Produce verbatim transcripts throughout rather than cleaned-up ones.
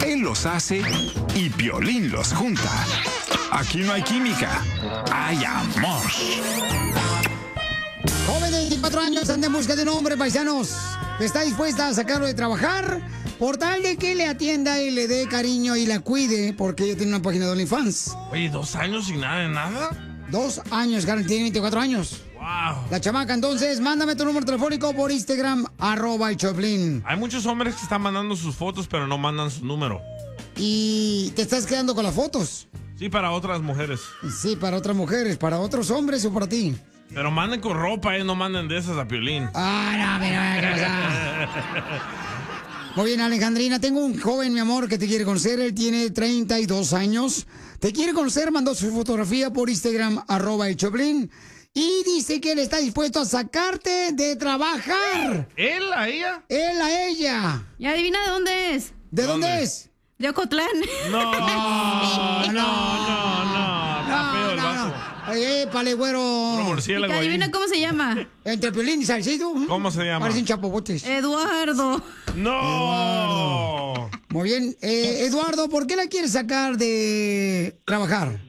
Él los hace y Piolín los junta. Aquí no hay química, hay amor. Joven de veinticuatro años anda en busca de un hombre, paisanos, que está dispuesta a sacarlo de trabajar por tal de que le atienda y le dé cariño y la cuide, porque ella tiene una página de OnlyFans. Oye, ¿dos años sin nada de nada? Dos años, Karen, tiene veinticuatro años. Wow. La chamaca, entonces, mándame tu número telefónico por Instagram, arroba el Choplin. Hay muchos hombres que están mandando sus fotos, pero no mandan su número. Y te estás quedando con las fotos. Sí, para otras mujeres. Sí, para otras mujeres, para otros hombres o para ti. Pero manden con ropa, eh, no manden de esas a Piolín. Ah, no, mira, ¿qué pasa? Muy bien, Alejandrina, tengo un joven, mi amor, que te quiere conocer. Él tiene treinta y dos años. Te quiere conocer, mandó su fotografía por Instagram, arroba el Choplin. Y dice que él está dispuesto a sacarte de trabajar. ¿Él a ella? Él a ella. Y adivina de dónde es. ¿De dónde, ¿Dónde? es? De Ocotlán. No, no, no, no, no. Está feo el vato. Eh, pale, güero. Puro Y murciélago que ahí. adivina cómo se llama. Entre Piolín y Salcido. ¿Cómo se llama? Parecen chapopotes. Eduardo. ¡No! Muy bien. Eh, Eduardo, ¿por qué la quieres sacar de trabajar?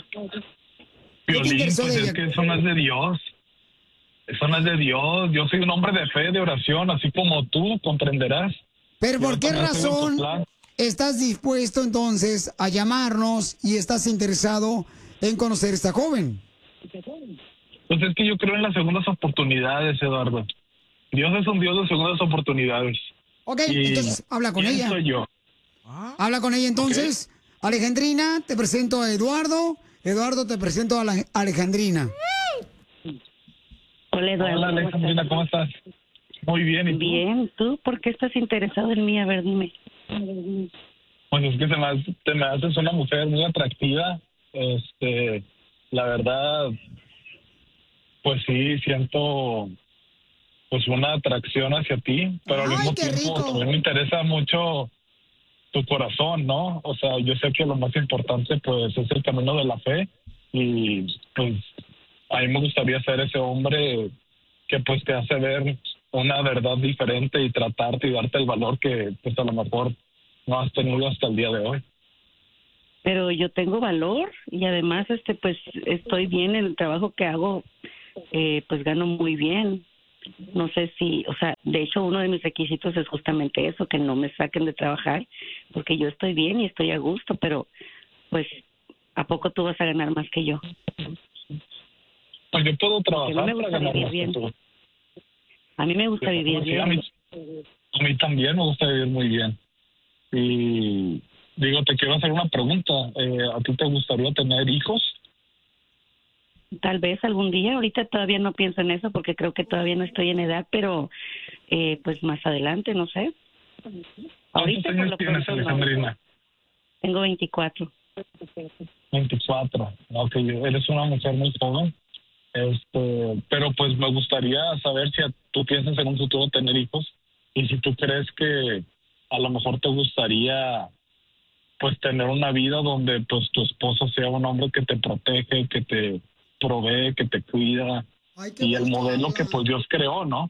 Piolín, interesó pues de es ella? que eso no es de Dios. Eso no es de Dios. Yo soy un hombre de fe, de oración, así como tú, comprenderás. Pero ¿por Yo qué también estoy en tu razón plan. estás dispuesto entonces a llamarnos y estás interesado en conocer a esta joven? Pues es que yo creo en las segundas oportunidades, Eduardo. Dios es un Dios de segundas oportunidades. Ok, Y entonces habla con ¿quién ella. soy yo? Habla con ella entonces. Alejandrina, te presento a Eduardo. Eduardo, te presento a la Alejandrina. Hola, Eduardo. Hola, Alejandrina, ¿cómo estás? Muy bien, ¿y tú? Bien, ¿tú por qué estás interesado en mí? A ver, dime. Pues es que se me, hace- te me haces una mujer muy atractiva. Este, la verdad, pues sí, siento pues una atracción hacia ti, pero al Ay, mismo qué tiempo rico. también me interesa mucho tu corazón, ¿no? O sea, yo sé que lo más importante pues es el camino de la fe y pues a mí me gustaría ser ese hombre que pues te hace ver una verdad diferente y tratarte y darte el valor que pues a lo mejor no has tenido hasta el día de hoy. Pero yo tengo valor y además, este, pues, estoy bien en el trabajo que hago, eh, pues gano muy bien. No sé si, o sea, de hecho uno de mis requisitos es justamente eso, que no me saquen de trabajar, porque yo estoy bien y estoy a gusto, pero pues, ¿a poco tú vas a ganar más que yo? Pues yo puedo Porque a mí trabajar me para gusta ganar vivir más que bien. tú. A mí me gusta vivir Sí, a, bien. mí, a mí también me gusta vivir muy bien. Y digo, te quiero hacer una pregunta. Eh, ¿A ti te gustaría tener hijos? Tal vez algún día, ahorita todavía no pienso en eso porque creo que todavía no estoy en edad, pero eh, pues más adelante, no sé. ¿Cuántos Ahorita por años lo tienes, pronto no. Alejandrina? Tengo veinticuatro. veinticuatro. Ok, eres una mujer muy joven. Este, pero pues me gustaría saber si a- tú piensas en un futuro tener hijos y si tú crees que a lo mejor te gustaría pues tener una vida donde pues tu esposo sea un hombre que te protege, que te provee, que te cuida Ay, qué y el bonito modelo habla. que pues Dios creó, ¿no?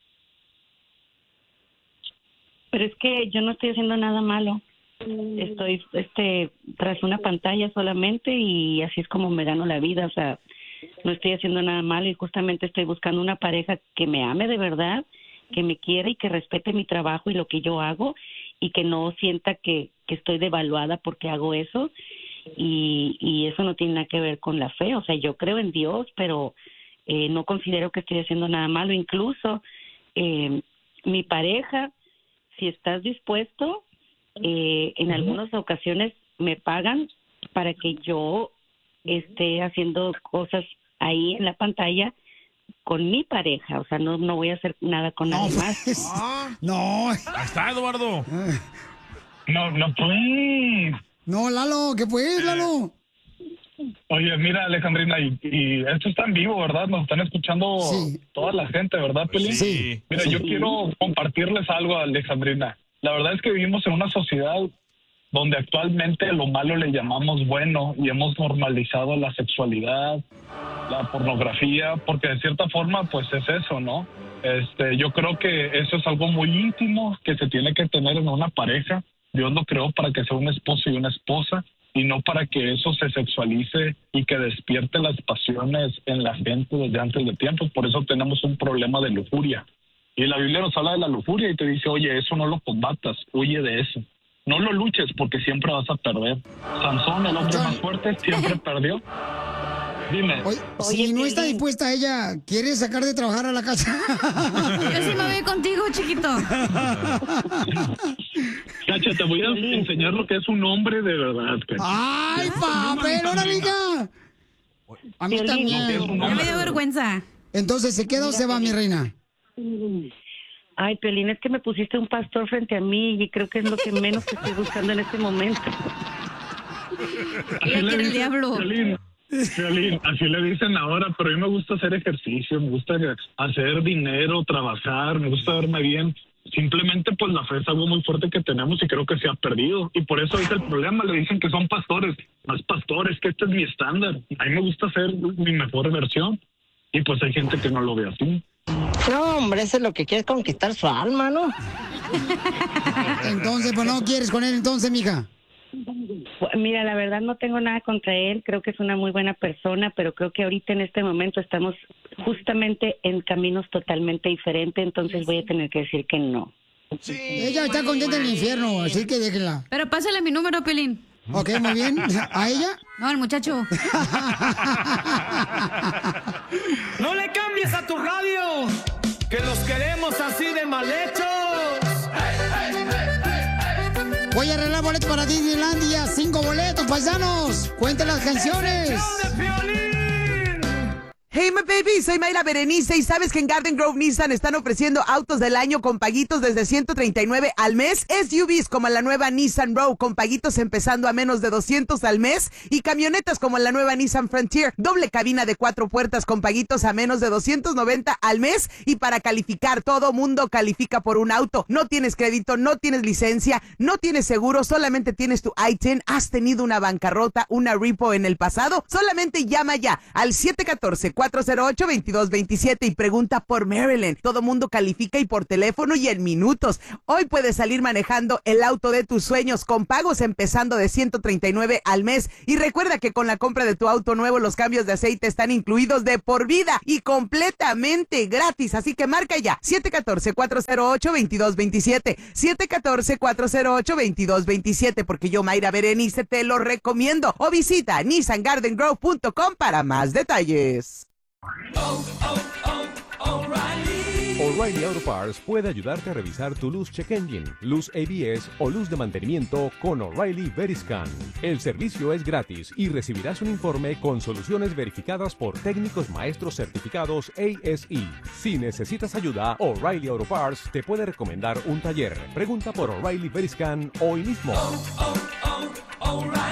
Pero es que yo no estoy haciendo nada malo. Estoy este tras una pantalla solamente y así es como me gano la vida, o sea, no estoy haciendo nada malo y justamente estoy buscando una pareja que me ame de verdad, que me quiera y que respete mi trabajo y lo que yo hago y que no sienta que, que estoy devaluada porque hago eso y, y eso no tiene nada que ver con la fe, o sea, yo creo en Dios, pero eh, no considero que estoy haciendo nada malo, incluso eh, mi pareja, si estás dispuesto, eh, en algunas ocasiones me pagan para que yo esté haciendo cosas ahí en la pantalla con mi pareja, o sea, no, no voy a hacer nada con No, nadie más. pues, Ah, no, ahí está, Eduardo. No, no pues. no, Lalo, ¿qué pues, Lalo? Oye, mira, Alejandrina, y, y esto está en vivo, ¿verdad? Nos están escuchando Sí. toda la gente, ¿verdad, Pelín? Sí. Mira, Sí. yo quiero compartirles algo, Alejandrina. La verdad es que vivimos en una sociedad donde actualmente lo malo le llamamos bueno y hemos normalizado la sexualidad, la pornografía, porque de cierta forma, pues es eso, ¿no? Este, yo creo que eso es algo muy íntimo que se tiene que tener en una pareja, Dios lo creó para que sea un esposo y una esposa, y no para que eso se sexualice y que despierte las pasiones en la gente desde antes de tiempo. Por eso tenemos un problema de lujuria. Y la Biblia nos habla de la lujuria y te dice, oye, eso no lo combatas, huye de eso. No lo luches porque siempre vas a perder. Sansón, el hombre más fuerte, siempre perdió. Dime. Oye, si no está dispuesta ella, ¿quiere sacar de trabajar a la casa? Yo sí me voy contigo, chiquito. Cacha, te voy a enseñar lo que es un hombre de verdad, Cacha. ¡Ay, papel! ¡Hola, amiga! A mí también. Ya me dio vergüenza. Entonces, ¿se queda o se va, mi reina? Ay, Piolín, es que me pusiste un pastor frente a mí y creo que es lo que menos que estoy buscando en este momento. Ella quiere el diablo. Piolín, Piolín, así le dicen ahora, pero a mí me gusta hacer ejercicio, me gusta hacer dinero, trabajar, me gusta verme bien. Simplemente, pues, la fe es algo muy fuerte que tenemos y creo que se ha perdido. Y por eso es el problema. Le dicen que son pastores. Más pastores, que este es mi estándar. A mí me gusta ser mi mejor versión. Y pues hay gente que no lo ve así. No, hombre, eso es lo que quiere, es conquistar su alma, ¿no? Entonces, pues, ¿no quieres con él entonces, mija? Mira, la verdad no tengo nada contra él, creo que es una muy buena persona, pero creo que ahorita en este momento estamos justamente en caminos totalmente diferentes, entonces voy a tener que decir que no. Sí, ella está contenta en el infierno, así que déjenla. Pero pásale mi número, Pelín. Ok, muy bien. ¿A ella? No, al muchacho. No le cambies a tu radio, que los queremos así de mal hechos. Voy a arreglar boletos para Disneylandia. Cinco boletos, paisanos. Cuenten las canciones. Hey, my baby, soy Mayra Berenice y sabes que en Garden Grove Nissan están ofreciendo autos del año con paguitos desde ciento treinta y nueve al mes, S U Vs como la nueva Nissan Rogue con paguitos empezando a menos de doscientos al mes y camionetas como la nueva Nissan Frontier, doble cabina de cuatro puertas con paguitos a menos de doscientos noventa al mes. Y para calificar, todo mundo califica por un auto. No tienes crédito, no tienes licencia, no tienes seguro, solamente tienes tu I diez, has tenido una bancarrota, una repo en el pasado, solamente llama ya al siete uno cuatro, cuatro cero ocho, dos dos dos siete y pregunta por Marilyn. Todo mundo califica y por teléfono y en minutos. Hoy puedes salir manejando el auto de tus sueños con pagos empezando de ciento treinta y nueve al mes. Y recuerda que con la compra de tu auto nuevo los cambios de aceite están incluidos de por vida y completamente gratis. Así que marca ya siete uno cuatro, cuatro cero ocho, dos dos dos siete, siete uno cuatro, cuatro cero ocho, dos dos dos siete, porque yo, Mayra Berenice, te lo recomiendo. O visita nissan garden grove punto com para más detalles. Oh, oh, oh, O'Reilly. O'Reilly Auto Parts puede ayudarte a revisar tu luz check engine, luz A B S o luz de mantenimiento con O'Reilly Veriscan. El servicio es gratis y recibirás un informe con soluciones verificadas por técnicos maestros certificados A S E. Si necesitas ayuda, O'Reilly Auto Parts te puede recomendar un taller. Pregunta por O'Reilly Veriscan hoy mismo. Oh, oh, oh,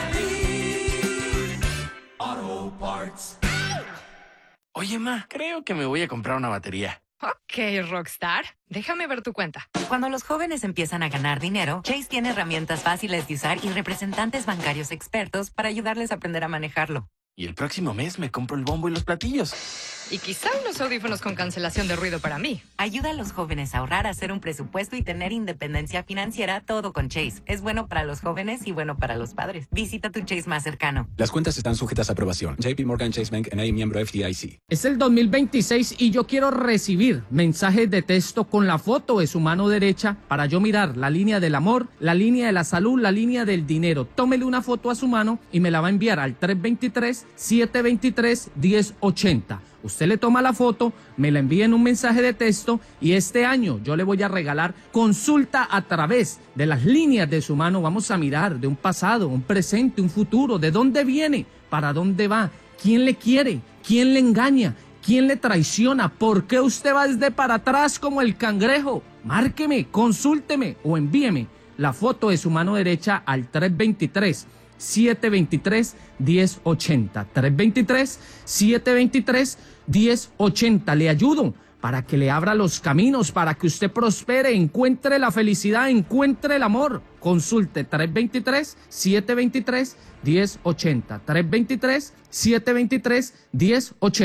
O'Reilly Auto Parts. Oye, ma, creo que me voy a comprar una batería. Ok, Rockstar. Déjame ver tu cuenta. Cuando los jóvenes empiezan a ganar dinero, Chase tiene herramientas fáciles de usar y representantes bancarios expertos para ayudarles a aprender a manejarlo. Y el próximo mes me compro el bombo y los platillos. Y quizá unos audífonos con cancelación de ruido para mí. Ayuda a los jóvenes a ahorrar, a hacer un presupuesto y tener independencia financiera, todo con Chase. Es bueno para los jóvenes y bueno para los padres. Visita tu Chase más cercano. Las cuentas están sujetas a aprobación. J P Morgan Chase Bank N A, miembro F D I C. Es el dos mil veintiséis y yo quiero recibir mensajes de texto con la foto de su mano derecha para yo mirar la línea del amor, la línea de la salud, la línea del dinero. Tómele una foto a su mano y me la va a enviar al tres dos tres, siete dos tres, uno cero ocho cero. Usted le toma la foto, me la envía en un mensaje de texto y este año yo le voy a regalar consulta a través de las líneas de su mano. Vamos a mirar de un pasado, un presente, un futuro, de dónde viene, para dónde va, quién le quiere, quién le engaña, quién le traiciona, por qué usted va desde para atrás como el cangrejo. Márqueme, consúlteme o envíeme la foto de su mano derecha al tres dos tres, siete dos tres, uno cero ocho cero. tres dos tres, siete dos tres, uno cero ocho cero. Le ayudo para que le abra los caminos, para que usted prospere, encuentre la felicidad, encuentre el amor. Consulte tres dos tres, siete dos tres, uno cero ocho cero. tres dos tres, siete dos tres, uno cero ocho cero.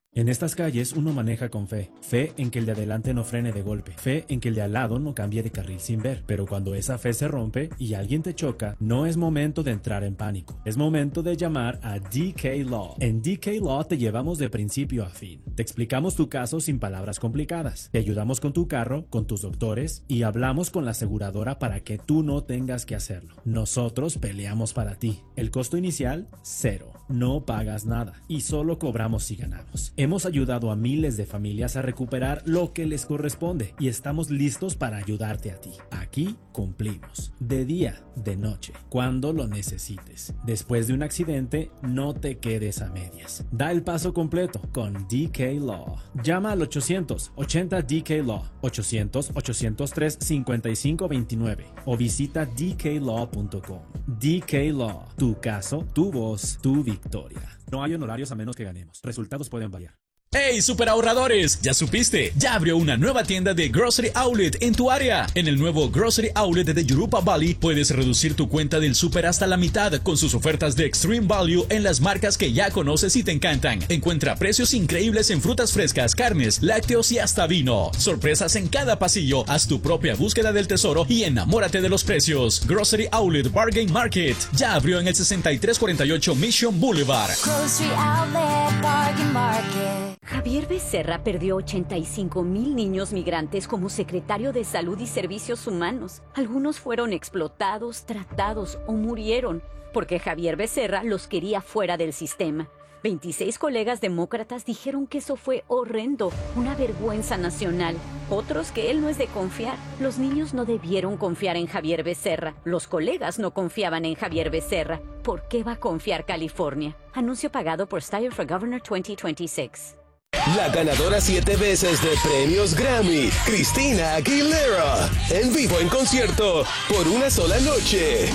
En estas calles uno maneja con fe, fe en que el de adelante no frene de golpe, fe en que el de al lado no cambie de carril sin ver, pero cuando esa fe se rompe y alguien te choca, no es momento de entrar en pánico, es momento de llamar a D K Law. En D K Law te llevamos de principio a fin, te explicamos tu caso sin palabras complicadas, te ayudamos con tu carro, con tus doctores y hablamos con la aseguradora para que tú no tengas que hacerlo. Nosotros peleamos para ti. El costo inicial, cero, no pagas nada y solo cobramos si ganamos. Hemos ayudado a miles de familias a recuperar lo que les corresponde y estamos listos para ayudarte a ti. Aquí cumplimos, de día, de noche, cuando lo necesites. Después de un accidente, no te quedes a medias. Da el paso completo con D K Law. Llama al ochocientos ochenta D K Law, ochocientos ochocientos tres cincuenta y cinco veintinueve o visita d k law punto com. D K Law, tu caso, tu voz, tu victoria. No hay honorarios a menos que ganemos. Resultados pueden variar. ¡Hey, super ahorradores! ¿Ya supiste? Ya abrió una nueva tienda de Grocery Outlet en tu área. En el nuevo Grocery Outlet de Yoruba Valley puedes reducir tu cuenta del super hasta la mitad con sus ofertas de Extreme Value en las marcas que ya conoces y te encantan. Encuentra precios increíbles en frutas frescas, carnes, lácteos y hasta vino. Sorpresas en cada pasillo. Haz tu propia búsqueda del tesoro y enamórate de los precios. Grocery Outlet Bargain Market ya abrió en el sesenta y tres cuarenta y ocho Mission Boulevard. Grocery Outlet Bargain Market. Javier Becerra perdió ochenta y cinco mil niños migrantes como secretario de Salud y Servicios Humanos. Algunos fueron explotados, tratados o murieron porque Javier Becerra los quería fuera del sistema. veintiséis colegas demócratas dijeron que eso fue horrendo, una vergüenza nacional. Otros que él no es de confiar. Los niños no debieron confiar en Javier Becerra. Los colegas no confiaban en Javier Becerra. ¿Por qué va a confiar California? Anuncio pagado por Steyer for Governor veinte veintiséis. La ganadora siete veces de premios Grammy, Christina Aguilera, en vivo en concierto por una sola noche.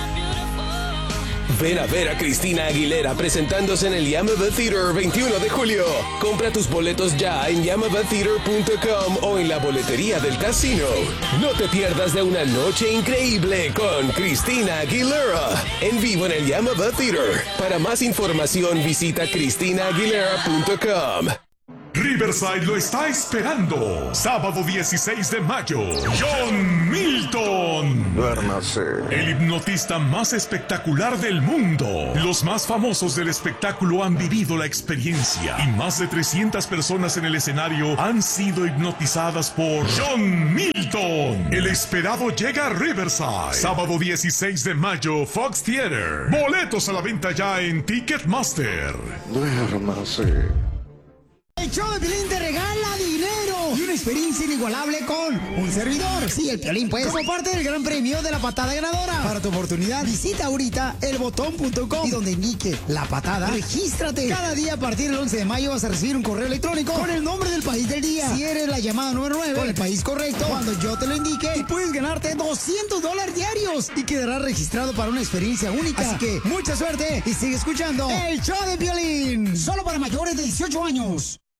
Ven a ver a Christina Aguilera presentándose en el Yamava Theater veintiuno de julio. Compra tus boletos ya en yamava theater punto com o en la boletería del casino. No te pierdas de una noche increíble con Christina Aguilera en vivo en el Yamava Theater. Para más información visita christina aguilera punto com. Riverside lo está esperando. Sábado dieciséis de mayo. John Milton. Duérmase. El hipnotista más espectacular del mundo. Los más famosos del espectáculo han vivido la experiencia. Y más de trescientas personas en el escenario han sido hipnotizadas por John Milton. El esperado llega a Riverside. Sábado dieciséis de mayo, Fox Theater. Boletos a la venta ya en Ticketmaster. Duérmase. El show de Piolín te regala dinero y una experiencia inigualable con un servidor. Sí, el Piolín, pues. Como parte del gran premio de la patada ganadora. Para tu oportunidad, visita ahorita el botón punto com y donde indique la patada, regístrate. Cada día a partir del once de mayo vas a recibir un correo electrónico con el nombre del país del día. Si eres la llamada número nueve con el país correcto, cuando yo te lo indique, y puedes ganarte doscientos dólares diarios y quedarás registrado para una experiencia única. Así que mucha suerte y sigue escuchando el show de Piolín. Solo para mayores de dieciocho años.